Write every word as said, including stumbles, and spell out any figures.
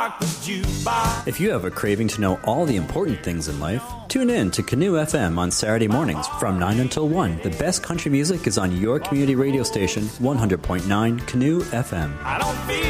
rock the jukebox. If you have a craving to know all the important things in life, tune in to Canoe F M on Saturday mornings from nine until one. The best country music is on your community radio station, one hundred point nine Canoe F M. I don't feel